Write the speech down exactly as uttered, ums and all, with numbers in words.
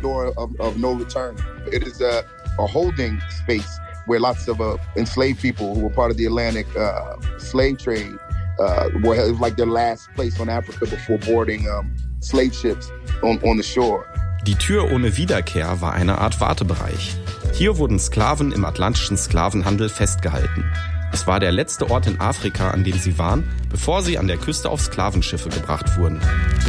door of, of no return. It is a, a holding space where lots of uh, enslaved people who were part of the Atlantic uh, slave trade uh, were it was like their last place on Africa before boarding um, slave ships on, on the shore. Die Tür ohne Wiederkehr war eine Art Wartebereich. Hier wurden Sklaven im atlantischen Sklavenhandel festgehalten. Es war der letzte Ort in Afrika, an dem sie waren, bevor sie an der Küste auf Sklavenschiffe gebracht wurden.